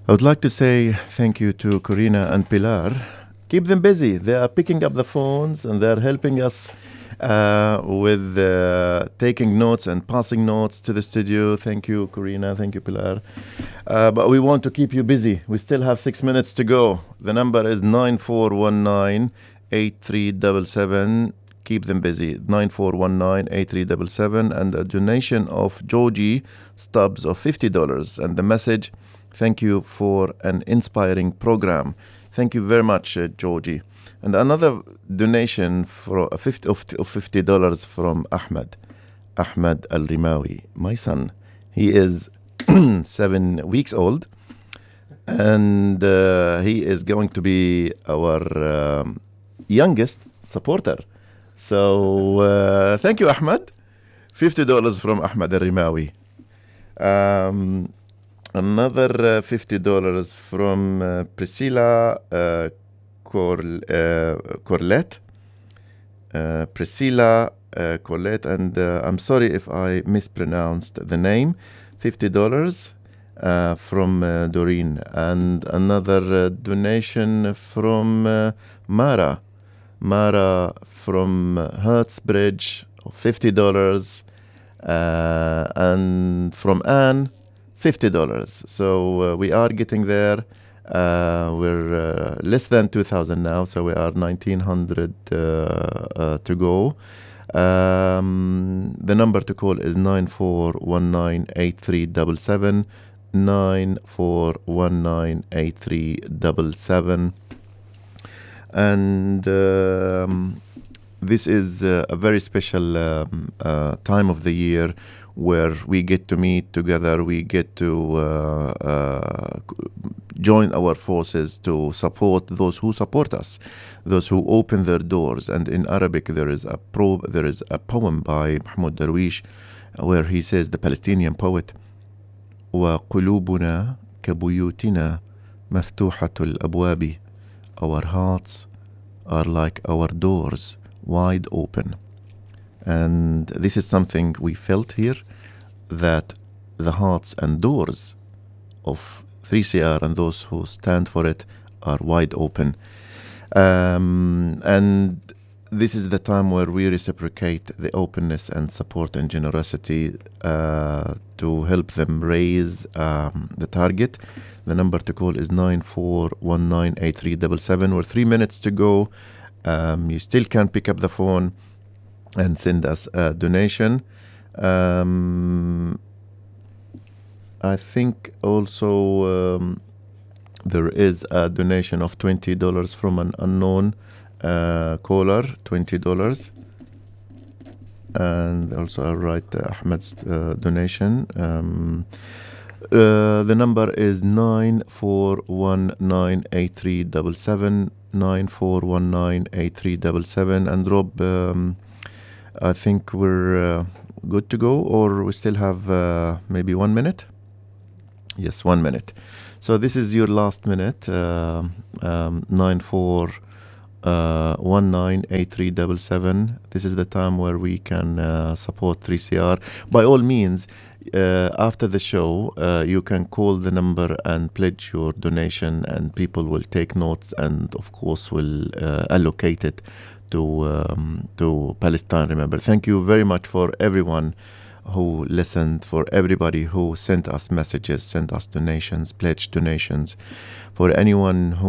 I would like to say thank you to Corina and Pilar. Keep them busy. They are picking up the phones and they're helping us with taking notes and passing notes to the studio. Thank you, Corina. Thank you, Pilar. But we want to keep you busy. We still have 6 minutes to go. The number is 9419-8377. Keep them busy. 9419-8377. And a donation of Georgie Stubbs of $50. And the message: thank you for an inspiring program. Thank you very much, Georgie. And another donation for $50 from Ahmed Al-Rimawi, my son. He is 7 weeks old, and he is going to be our youngest supporter. So thank you, Ahmed. $50 from Ahmed Al-Rimawi. Another $50 from Priscilla Corlett. Priscilla Corlett, and I'm sorry if I mispronounced the name. $50 from Doreen. And another donation from Mara from Hertzbridge, $50. And from Anne, $50. So we are getting there. We're less than 2,000 now, so we are 1,900 to go. The number to call is 9419-8377, 9419-8377. And this is a very special time of the year where we get to meet together, we get to join our forces to support those who support us, those who open their doors. And in Arabic there is a poem by Mahmoud Darwish where he says, the Palestinian poet, وَقُلُوبُنَا كَبُيُوتِنَا مَفْتُوحَةُ الْأَبْوَابِ. Our hearts are like our doors, wide open. And this is something we felt here, that the hearts and doors of 3CR and those who stand for it are wide open. And this is the time where we reciprocate the openness and support and generosity to help them raise the target. The number to call is 9419-8377. We're 3 minutes to go. You still can pick up the phone and send us a donation. I think also there is a donation of $20 from an unknown caller, $20. And also I'll write Ahmed's donation. The number is 9419-8377, 9419-8377. And Rob, I think we're good to go, or we still have maybe 1 minute? Yes, 1 minute. So this is your last minute, 9419-8377. This is the time where we can support 3CR. By all means, after the show, you can call the number and pledge your donation, and people will take notes and, of course, will allocate it to Palestine Remember. Thank you very much for everyone who listened, for everybody who sent us messages, sent us donations, pledged donations, for anyone who